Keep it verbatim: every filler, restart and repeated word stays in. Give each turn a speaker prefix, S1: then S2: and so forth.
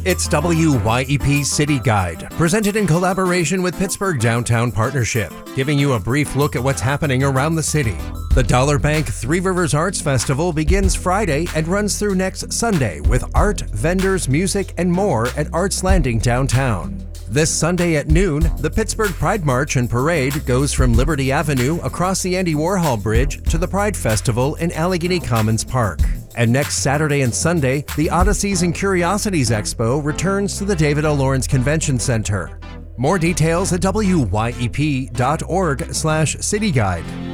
S1: It's W Y E P City Guide, presented in collaboration with Pittsburgh Downtown Partnership, giving you a brief look at what's happening around the city. The Dollar Bank Three Rivers Arts Festival begins Friday and runs through next Sunday with art, vendors, music, and more at Arts Landing downtown. This Sunday at noon, the Pittsburgh Pride March and Parade goes from Liberty Avenue across the Andy Warhol Bridge to the Pride Festival in Allegheny Commons Park. And next Saturday and Sunday, the Odysseys and Curiosities Expo returns to the David L. Lawrence Convention Center. More details at W Y E P dot org slash City Guide.